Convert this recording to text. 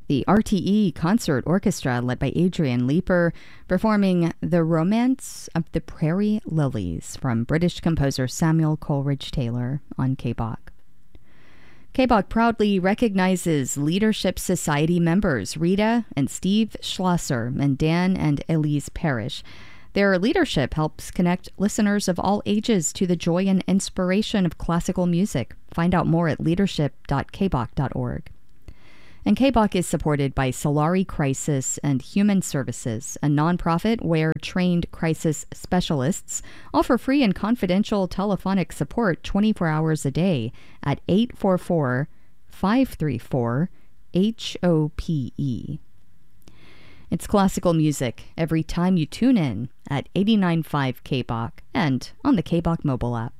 The RTE Concert Orchestra, led by Adrian Leeper, performing The Romance of the Prairie Lilies from British composer Samuel Coleridge Taylor on KBOC. KBOC proudly recognizes Leadership Society members Rita and Steve Schlosser and Dan and Elise Parrish. Their leadership helps connect listeners of all ages to the joy and inspiration of classical music. Find out more at leadership.kboc.org. And KBOC is supported by Solari Crisis and Human Services, a nonprofit where trained crisis specialists offer free and confidential telephonic support 24 hours a day at 844-534-HOPE. It's classical music every time you tune in at 89.5 KBOC and on the KBOC mobile app.